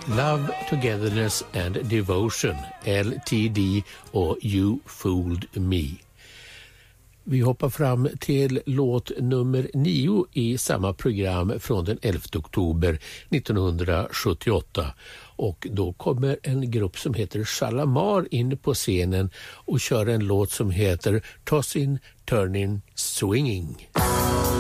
Love, Togetherness and Devotion, LTD och You Fooled Me. Vi hoppar fram till låt nummer 9 i samma program från den 11 oktober 1978. Och då kommer en grupp som heter Shalamar in på scenen och kör en låt som heter Tossin', Turnin', Swinging.